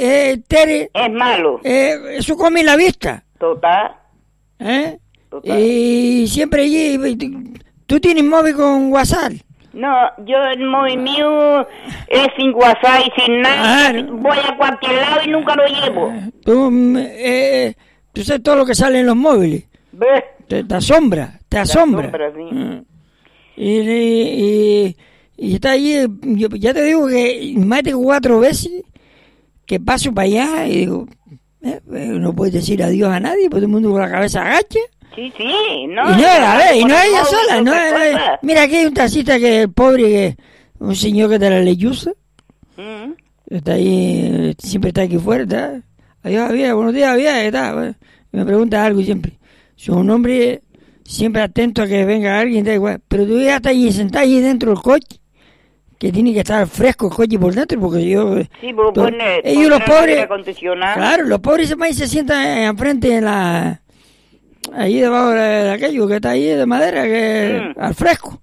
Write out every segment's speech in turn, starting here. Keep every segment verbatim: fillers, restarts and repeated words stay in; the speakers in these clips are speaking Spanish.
eh, Tere, es malo. eh, eso come la vista. Total. ¿Eh? Total. Y siempre allí, ¿tú tienes móvil con WhatsApp? No, yo el móvil mío es sin WhatsApp y sin nada. Claro. Voy a cualquier lado y nunca lo llevo. Tú, mm, eh, tú sabes todo lo que sale en los móviles. ¿Ves? Te, te asombra, te asombra. asombra, sí. Mm. Y, y, y, y está allí, yo ya te digo que más de cuatro veces que paso para allá y digo, eh, no puedes decir adiós a nadie, porque todo el mundo con la cabeza agacha. Sí, sí, no. Y no, a ver, y con no el ella móvil, sola, con no otra era- cosa. mira, aquí hay un tacita que el pobre, que un señor que te la lechuza, Mm. está ahí, eh, siempre está aquí fuera, está, adiós, Javier, buenos días, Javier, ¿qué tal? Bueno, y me pregunta algo siempre. Soy un hombre siempre atento a que venga alguien, da igual, pero tú ya estás allí, sentado allí dentro del coche, que tiene que estar fresco el coche por dentro, porque yo... Sí, pero to- pone, ellos los pone pobres, aire acondicionado. claro, los pobres se van y se sientan enfrente en la... Allí debajo de, de aquello que está ahí de madera, que Mm. al fresco.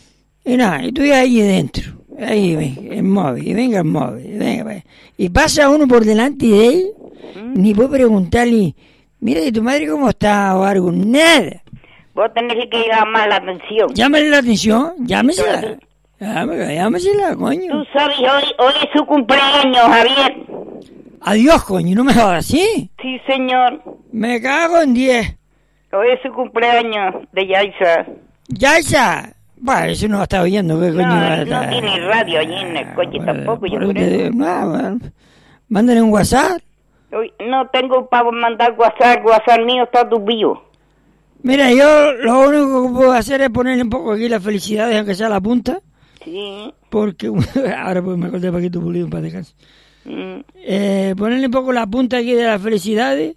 Y nada, y tú ya ahí dentro. Ahí ven, el móvil, y venga el móvil, y venga, venga. Y pasa uno por delante de él, Mm. ni puede preguntarle, mira, ¿y tu madre cómo está o algo? Nada. Vos tenés que llamar la atención. Llámale la atención, llámesela. Llámesela, llámesela, coño. Tú sabes, hoy, hoy es su cumpleaños, Javier. Adiós, coño, no me jodas así. Sí, señor. Me cago en diez. Hoy es su cumpleaños de Yaisa. Yaisa. Bueno, eso no está oyendo, ¿qué coño? No, va a no estar? tiene radio allí en el coche Bueno, tampoco, yo por eso te creo. digo, no, bueno, mándale un WhatsApp. Hoy no tengo para mandar WhatsApp, WhatsApp mío está tupido. Mira, yo lo único que puedo hacer es ponerle un poco aquí las felicidades, aunque sea la punta, Sí. porque ahora pues me acordé de Paquito Pulido para descansar. Mm. Eh, ponerle un poco la punta aquí de las felicidades,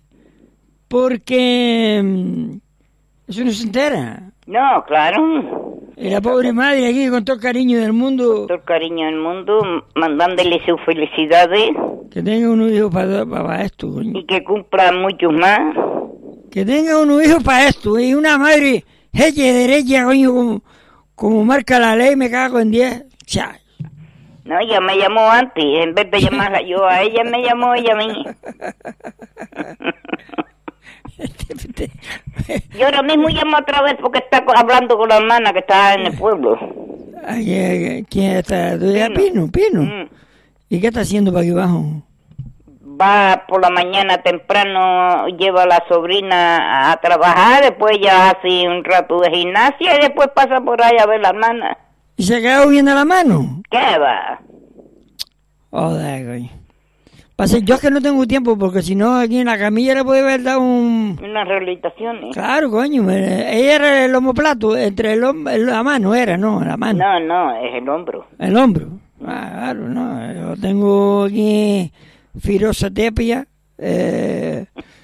porque mm, eso no se entera. No, claro. Y la pobre madre aquí con todo el cariño del mundo, Todo el cariño del mundo, mandándole sus felicidades que tenga unos hijos para, para esto, coño. y que cumpla muchos más. Que tenga unos hijos para esto, y una madre hecha y derecha, coño, como, como marca la ley, me cago en diez. Cha. No, ella me llamó antes, en vez de llamarla yo a ella, me llamó ella a mí. Yo ahora mismo llamo otra vez porque está co- hablando con la hermana que está en el pueblo. Ay, ay, ¿quién está? ¿Tú ya Pino. Pino, Pino? Mm. ¿Y qué está haciendo para aquí abajo? Va por la mañana temprano, lleva a la sobrina a trabajar, después ya hace un rato de gimnasia y después pasa por ahí a ver a la hermana. ¿Y se ha quedado viendo la mano? ¿Qué va? Joder, coño. Pasa, yo es que no tengo tiempo, porque si no, aquí en la camilla le puede haber dado un... Unas rehabilitaciones. Claro, coño, me- ella era el homoplato, entre el hom- la mano era, no, la mano. No, no, es el hombro. El hombro. Ah, claro, no. Yo tengo aquí firosatepia. Eh,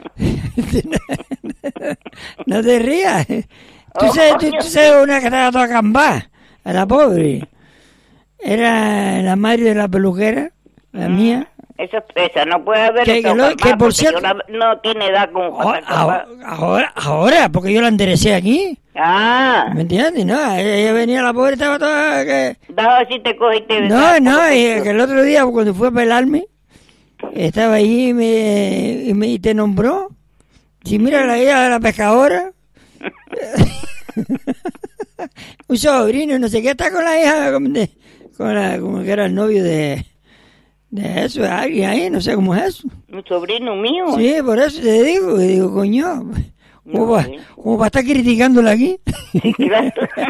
no te rías. Tú Oh, sabes, tú, coño. tú sabes una que estaba toda cambá, a la pobre. Era la madre de la peluquera, la mía. Esa, esa no puede haber Que- estado que lo- capaz que por porque cierto- yo no, no tiene edad como Ahora, para estar capaz. ahora, ahora, porque yo la enderecé aquí. Ah, ¿Me entiendes? No, ella venía, la pobre estaba toda... Que... da si te cogiste de No, edad, no, porque- y que el otro día cuando fue a pelarme, estaba ahí y, me, y, me, y te nombró. Si mira la hija de la pescadora, un sobrino, no sé qué, está con la hija, con, de- con la, como que era el novio de, de eso, de alguien ahí, no sé cómo es eso. Un sobrino mío. Sí, por eso te digo, y digo, coño, ¿cómo, No, va, sí. cómo va a estar criticándola aquí? Sí, claro.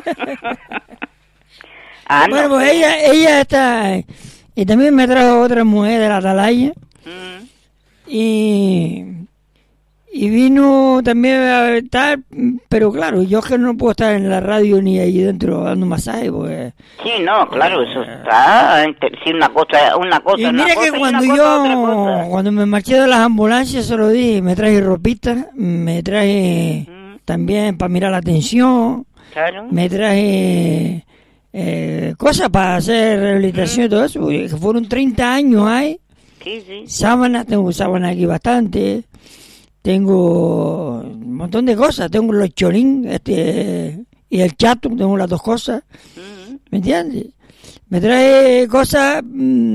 Ah, Bueno, no. pues ella, ella está, y también me trajo otra mujer de la atalaya. Mm. Y, y vino también a estar, pero claro, yo que no puedo estar en la radio ni ahí dentro dando masaje, porque... Sí, no, claro, eso está. entre- Sí, una cosa, una cosa. Y una mira cosa que y cuando una cosa, otra yo, cosa. cuando me marché de las ambulancias, se lo di, me traje ropita, me traje Mm, también para mirar la atención, claro. me traje eh, cosas para hacer rehabilitación y todo eso, porque fueron treinta años ahí. Sí, sí. Sábanas, tengo sábanas aquí bastante, tengo un montón de cosas, tengo los cholín este, y el chato, tengo las dos cosas, Mm. ¿me entiendes? Me trae cosas, mmm,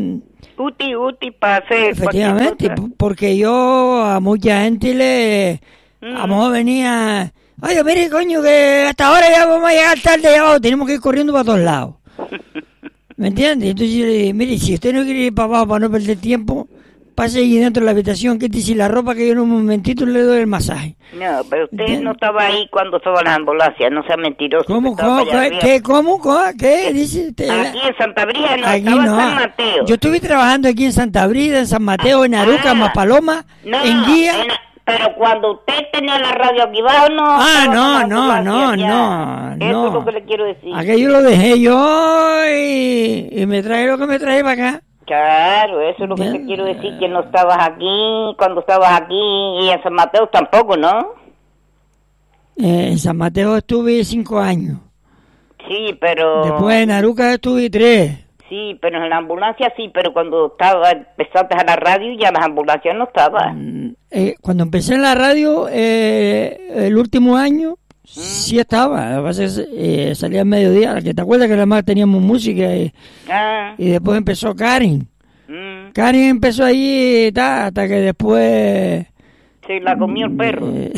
Útil, útil para hacer. Efectivamente, porque yo a mucha gente le... Mm. A lo mejor venía... Oye, mire, coño, que hasta ahora ya vamos a llegar tarde, ya tenemos que ir corriendo para todos lados. ¿Me entiendes? Entonces yo le dije, mire, si usted no quiere ir para abajo para no perder tiempo, pase allí dentro de la habitación, quítese la ropa que yo en un momentito le doy el masaje. No, pero usted ¿entiendes? No estaba ahí cuando estaban las ambulancias, no sea mentiroso. ¿Cómo, cómo, qué, qué, cómo, cómo, qué? Dice usted, aquí en Santa Brida, no, aquí estaba no. en San Mateo. Yo estuve trabajando aquí en Santa Brida, en San Mateo, en Aruca, ah, en Mapaloma, no, en Guía. En, pero cuando usted tenía la radio aquí abajo, no... Ah, no, no, no, no, no. Eso es lo que le quiero decir. Aquello lo dejé yo y, y me traje lo que me traje para acá. Claro, eso es lo que te quiero decir, que no estabas aquí, cuando estabas aquí, y en San Mateo tampoco, ¿no? Eh, en San Mateo estuve cinco años. Sí, pero... Después en Aruca estuve tres. Sí, pero en la ambulancia sí, pero cuando estaba, empezaste a la radio ya las ambulancias no estaban. Eh, cuando empecé en la radio, eh, el último año, ¿Mm? sí estaba. A veces eh, salía al mediodía. ¿Que te acuerdas que además teníamos música? Y, ah. y después empezó Karin. Mm. Karin empezó ahí ta, hasta que después... Se la comió el perro. Eh,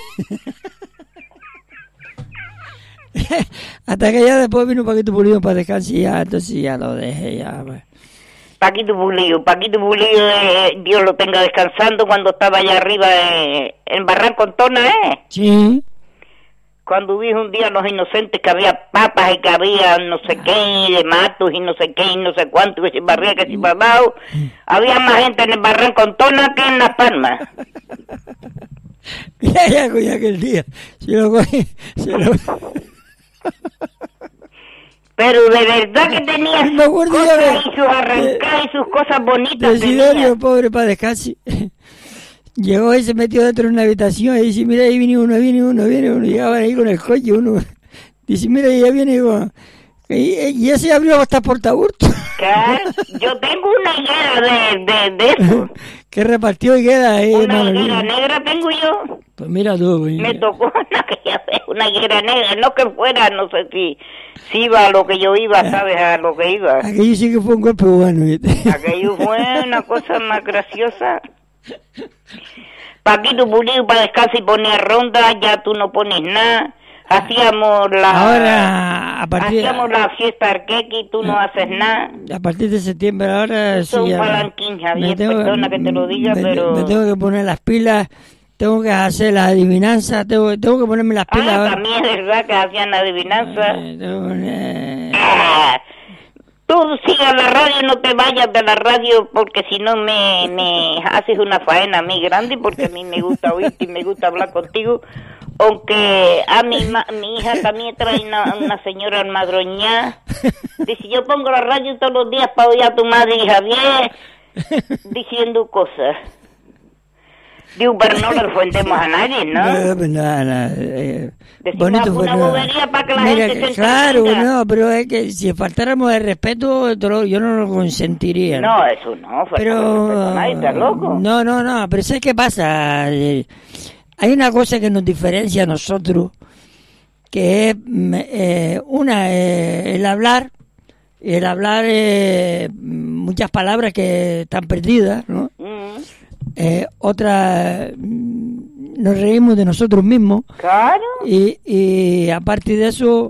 hasta que ya después vino Paquito Pulido para descansar y ya, entonces ya lo dejé ya. Pues. Paquito Pulido, Paquito Pulido, eh, Dios lo tenga descansando cuando estaba allá arriba eh, en Barranco Antona, ¿eh? Sí. Cuando vi un día Los Inocentes que había papas y que había no sé qué, y de matos y no sé qué, y no sé cuánto, que se barría, que se barrao, había más gente en el Barranco Antona que en Las Palmas. Ya, ya, coño, aquel día, se lo cogí, se lo... Pero de verdad que tenía me acuerdo cosas de, y sus arrancadas y sus cosas bonitas. Desiderio, pobre para descansar. Llegó y se metió dentro de una habitación y dice, mira, ahí viene uno, viene uno, viene uno. Llegaba ahí con el coche uno. Dice, mira, ya viene con... Y, y ese abrió hasta portaburto. Claro, yo tengo una higuera de, de, de eso. ¿Qué repartió higuera ahí? Una higuera negra tengo yo. Pues mira tú. Me mira. Tocó una, una higuera negra, no que fuera, no sé si, si iba a lo que yo iba, ¿sabes? A lo que iba. Aquello sí que fue un golpe bueno. ¿Viste? Aquello fue una cosa más graciosa. Paquito Pulido para descansar y poner ronda, ya tú no pones nada. Hacíamos la ahora, a partir, hacíamos la fiesta arquequi y tú no haces nada. A partir de septiembre ahora sí. Un palanquín, Javier, tengo, perdona que te lo diga, me, pero... Me tengo que poner las pilas, tengo que hacer las adivinanzas, tengo, tengo que ponerme las pilas. Ah, ahora. También es verdad que hacían adivinanzas. Eh, poner... ah, tú sigas la radio, no te vayas de la radio, porque si no me, me haces una faena a mí grande, porque a mí me gusta oírte y me gusta hablar contigo. Aunque a mi, ma, mi hija también trae una, una señora almadroñá. Dice, yo pongo la radio todos los días para oír a tu madre y Javier diciendo cosas. Digo, pero no le ofendemos a nadie, ¿no? No, no, no, no eh, bonito una fue, bobería para que la mira, gente se claro, entretenga. No, pero es que si faltáramos de respeto, yo no lo consentiría. No, no eso no, pero respeto a nadie, ¿estás loco? No, no, no, pero ¿sabes qué pasa? Eh, Hay una cosa que nos diferencia a nosotros, que es eh, una, eh, el hablar, el hablar eh, muchas palabras que están perdidas, ¿no? Mm. Eh, otra, nos reímos de nosotros mismos. Claro. Y, y aparte de eso,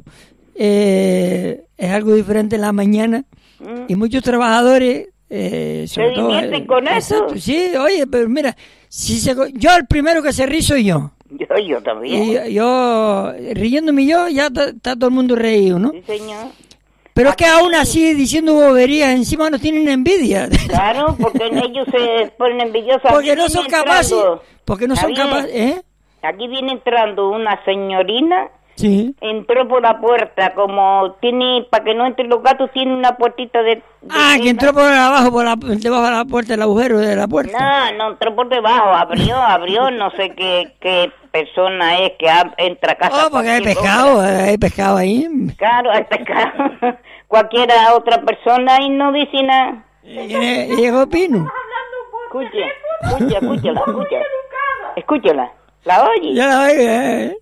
eh, es algo diferente en la mañana. Mm. Y muchos trabajadores... Eh, ¿Se divierten eh, con eso? Sí, oye, pero mira, si se, yo el primero que se ríe soy yo. Yo, yo también. Y yo, riéndome yo, ya está todo el mundo reído, ¿no? Sí, señor. Pero es que aún así, diciendo boberías, encima nos tienen envidia. Claro, porque ellos se ponen envidiosos. Porque no son capaces, porque no son capaces, ¿eh? Aquí viene entrando una señorina. Sí. Entró por la puerta, como tiene, para que no entren los gatos, tiene una puertita de... de ah, que entró por abajo, por la, debajo de la puerta, el agujero de la puerta. No, no entró por debajo, abrió, abrió, no sé qué, qué persona es que entra a casa. Oh, porque hay pescado, hay pescado ahí. Claro, hay pescado. Cualquiera otra persona y no dice nada. Y llegó Pino. Escucha, escucha, escúchala, escucha. Escúchala. ¿La oye? Ya la oye, eh.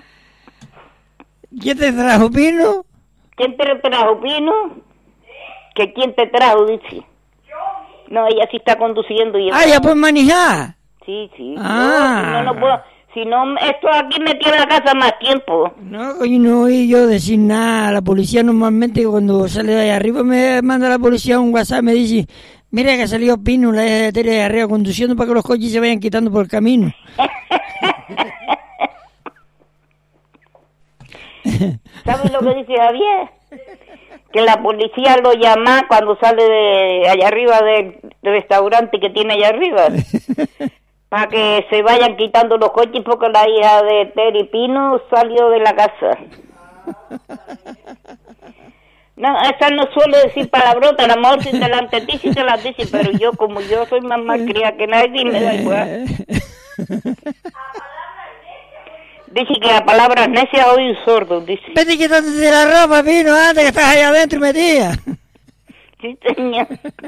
¿Quién te trajo Pino? ¿Quién te trajo Pino? ¿Que quién te trajo? Dice. No, ella sí está conduciendo. Y Ah, ya puedes manejar. Sí, sí. Ah. No, si no, no puedo. Si no, esto aquí me tiene en la casa más tiempo. No, coño, no oí yo decir nada. La policía normalmente cuando sale de ahí arriba me manda la policía un WhatsApp, me dice, mira que ha salido Pino, la de tele de arriba conduciendo para que los coches se vayan quitando por el camino. ¿Sabes lo que dice Javier? Que la policía lo llama cuando sale de allá arriba del, del restaurante que tiene allá arriba. Para que se vayan quitando los coches porque la hija de Terry Pino salió de la casa. No, esa no suele decir palabrotas, a lo mejor si delante de ti sí te las dice, pero yo como yo soy más malcriada que nadie me da igual. Dice que la palabra necia oye un sordo, dice. Vete quitándote la ropa, Pino, antes que estás ahí adentro metida. Sí, señor.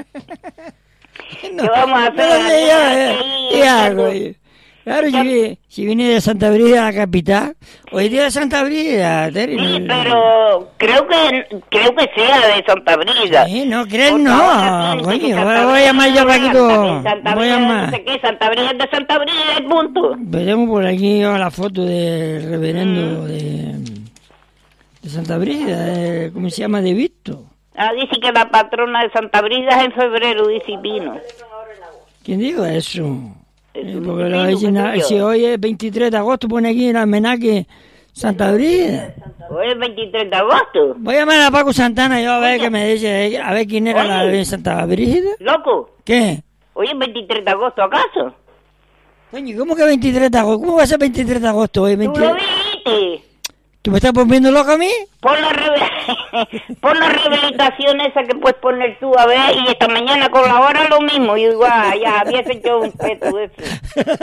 No, ¿Qué vamos a hacer? no, Aquí, ya, aquí, ya, aquí. güey. Claro, si, si vine de Santa Brida a la capital, hoy día de Santa Brida, Terry. Sí, no- pero creo que creo que sea de Santa Brida. Sí, no, crees Porque ahora no, piensa que coño, Santa voy a Brida llamar es yo de Paquito, Santa- Santa voy a Brida llamar. No sé qué, Santa Brida es de Santa Brida, es punto. Veremos por aquí yo la foto del reverendo de, de Santa Brida, de- ¿cómo se llama? De Visto. Ah, dice que la patrona de Santa Brida es en febrero, dice Pino. ¿Quién dijo eso? Eso Eh, dice porque Pino, lo dice qué na- sé yo. si hoy es veintitrés de agosto, pone aquí en el almanaque Santa Brida. Hoy es veintitrés de agosto. Voy a llamar a Paco Santana yo a ver Oye. qué me dice, a ver quién era la Oye. de Santa Brida. Loco, ¿Qué? hoy es veintitrés de agosto, ¿acaso? Coño, ¿cómo que veintitrés de agosto? ¿Cómo va a ser veintitrés de agosto hoy? ¿Tú lo veintitrés? viste? ¿Tú me estás poniendo loco a mí? Pon la, reve- pon la rehabilitación esa que puedes poner tú, a ver, y esta mañana con la hora lo mismo. Y digo, ah, ya, habías hecho un peto de eso.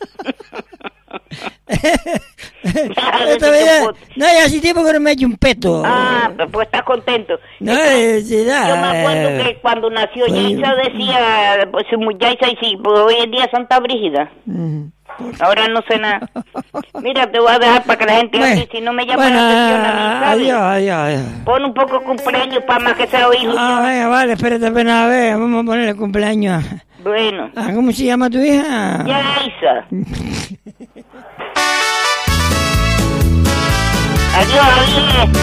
Esta vez ya- no, ya hace tiempo que no me he hecho un peto. Ah, pues, pues estás contento. No, eh, sí, da, Yo me acuerdo eh, que cuando nació pues, Yaisa decía, pues su Yaisa y sí, pues hoy en día Santa Brígida. mm. Ahora no sé nada. Mira, te voy a dejar para que la gente Bueno, hable, si no me llama bueno, la atención a mí, ¿sabes? adiós, adiós, adiós. Pon un poco cumpleaños para más que sea hijo. Ah, venga, vale, espérate apenas a ver, vamos a poner el cumpleaños. Bueno, Ah, ¿cómo se llama tu hija? Yaisa. Adiós, adiós.